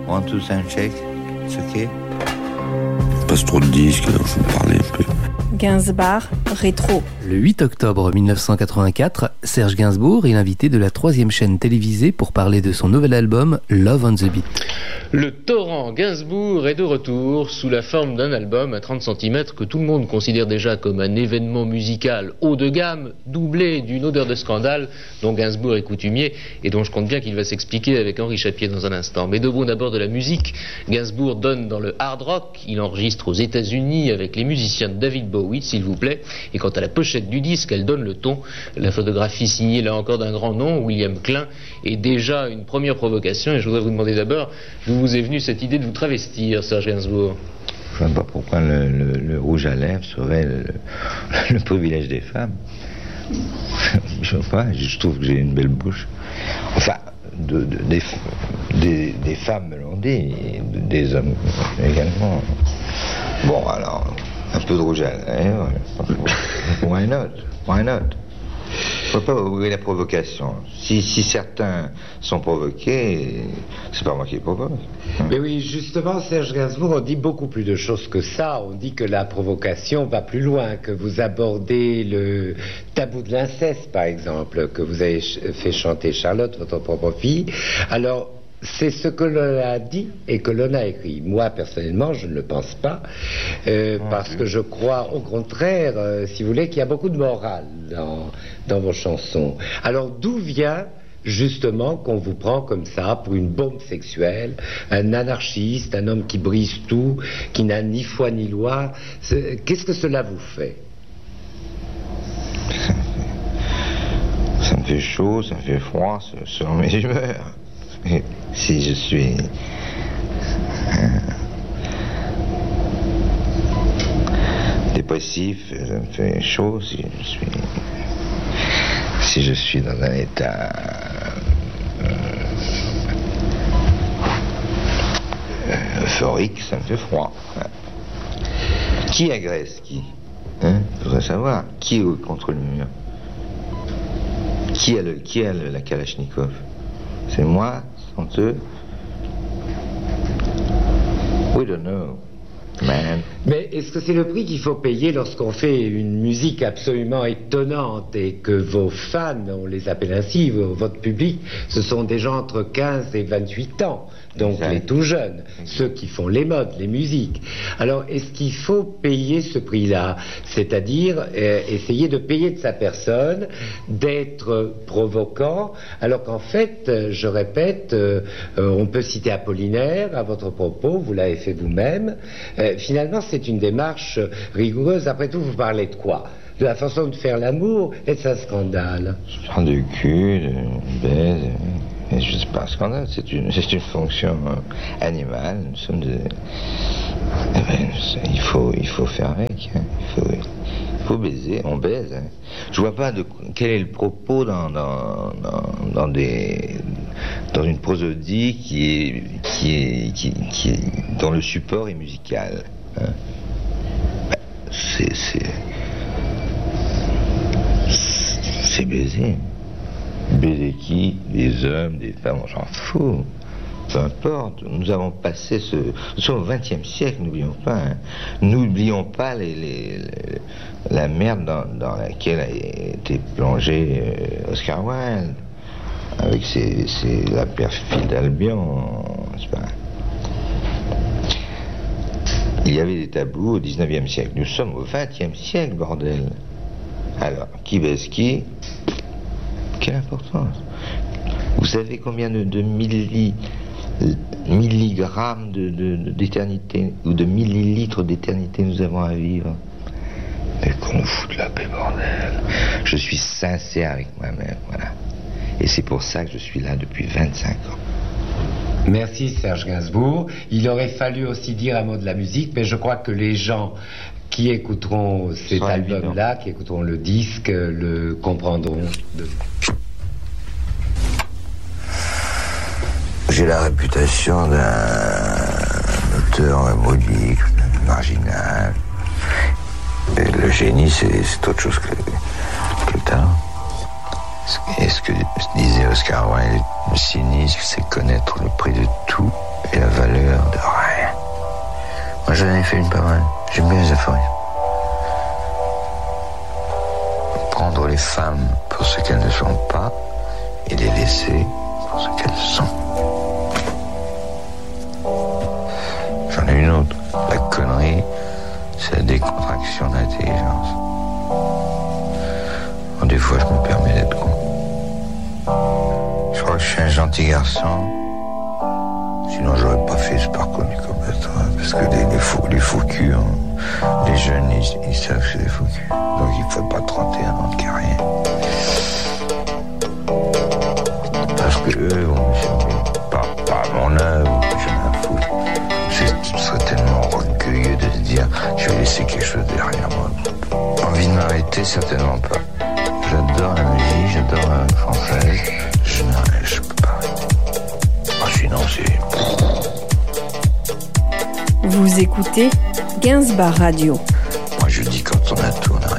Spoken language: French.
1, 2, sound check. It's okay. Passe trop de disques, alors je vais parler un peu. Gainsbourg, rétro. Le 8 octobre 1984, Serge Gainsbourg est l'invité de la 3e chaîne télévisée pour parler de son nouvel album Love on the Beat. Le torrent Gainsbourg est de retour sous la forme d'un album à 30 cm que tout le monde considère déjà comme un événement musical haut de gamme, doublé d'une odeur de scandale dont Gainsbourg est coutumier et dont je compte bien qu'il va s'expliquer avec Henri Chapier dans un instant. Mais de bon d'abord de la musique, Gainsbourg donne dans le hard rock, il enregistre aux États-Unis avec les musiciens de David Bowie, s'il vous plaît, et quant à la pochette du disque, elle donne le ton. La photographie signée là encore d'un grand nom, William Klein, est déjà une première provocation et je voudrais vous demander d'abord d'où vous est venue cette idée de vous travestir, Serge Gainsbourg. Je ne vois pas pourquoi le rouge à lèvres serait le privilège des femmes. Je sais pas, je trouve que j'ai une belle bouche. Enfin, des femmes me l'ont dit, et des hommes également. Bon, alors, un peu de rouge à lèvres, why not? Why not? Il ne faut pas ouvrir la provocation. Si certains sont provoqués, c'est pas moi qui les provoque. Mais oui, justement, Serge Gainsbourg, on dit beaucoup plus de choses que ça. On dit que la provocation va plus loin, que vous abordez le tabou de l'inceste, par exemple, que vous avez fait chanter Charlotte, votre propre fille. Alors, c'est ce que l'on a dit et que l'on a écrit. Moi, personnellement, je ne le pense pas, parce que je crois, au contraire, si vous voulez, qu'il y a beaucoup de morale dans vos chansons. Alors, d'où vient, justement, qu'on vous prend comme ça pour une bombe sexuelle, un anarchiste, un homme qui brise tout, qui n'a ni foi ni loi? Qu'est-ce que cela vous fait? Ça me fait chaud, ça me fait froid, selon mes humeurs. Et si je suis dépressif, ça me fait chaud. Si je suis dans un état euphorique, ça me fait froid. Qui agresse qui? Je voudrais savoir. Qui est contre le mur? Qui a la Kalachnikov? C'est moi, sans eux. We don't know, man. Mais est-ce que c'est le prix qu'il faut payer lorsqu'on fait une musique absolument étonnante et que vos fans, on les appelle ainsi, votre public, ce sont des gens entre 15 et 28 ans, donc exact. Les tout jeunes, ceux qui font les modes, les musiques. Alors, est-ce qu'il faut payer ce prix-là? C'est-à-dire essayer de payer de sa personne, d'être provoquant, alors qu'en fait, je répète, on peut citer Apollinaire à votre propos, vous l'avez fait vous-même. Finalement, c'est une démarche rigoureuse. Après tout, vous parlez de quoi? De la façon de faire l'amour? Est-ce un scandale? Je parle de cul, de baise... Mais je ne sais pas, un scandale, c'est une fonction animale. Nous sommes il faut faire avec. Hein. Il faut baiser, on baise. Hein. Je vois pas quel est le propos dans une prosodie dont le support est musical. Hein. C'est baiser. Baiser qui? Des hommes, des femmes, on s'en fout. Peu importe. Nous avons passé nous sommes au XXe siècle, n'oublions pas. Hein. N'oublions pas la merde dans laquelle a été plongé Oscar Wilde, avec la perfide d'Albion, n'est-ce pas? Il y avait des tabous au XIXe siècle. Nous sommes au XXe siècle, bordel. Alors, qui baise qui? Quelle importance? Vous savez combien de milligrammes d'éternité ou de millilitres d'éternité nous avons à vivre? Mais qu'on nous fout de la paix, bordel. Je suis sincère avec moi-même, voilà. Et c'est pour ça que je suis là depuis 25 ans. Merci Serge Gainsbourg. Il aurait fallu aussi dire un mot de la musique, mais je crois que les gens qui écouteront cet album-là, qui écouteront le disque, le comprendront. J'ai la réputation d'un auteur maudit, marginal. Et le génie, c'est autre chose que le talent. Et ce que disait Oscar Wilde, le cynisme, c'est connaître le prix de tout et la valeur de rien. Moi, j'en ai fait une pas mal. J'aime bien les aphorismes. Prendre les femmes pour ce qu'elles ne sont pas et les laisser pour ce qu'elles sont. J'en ai une autre. La connerie, c'est la décontraction de l'intelligence. Bon, des fois, je me permets d'être con. Je crois que je suis un gentil garçon. Sinon, j'aurais pas fait ce parcours du combattant. Parce que les faux culs, hein, les jeunes, ils savent que c'est des faux culs. Donc, il faut pas 31 ans de carrière. Parce que eux vont me servir. Pas à mon œuvre, je m'en fous. Ce serait tellement orgueilleux de se dire je vais laisser quelque chose derrière moi. Envie de m'arrêter, certainement pas. J'adore la musique, j'adore la française. Je peux pas. Sinon, c'est... Vous écoutez Gainsbar Radio. Moi, je dis quand on a tout, on a rien.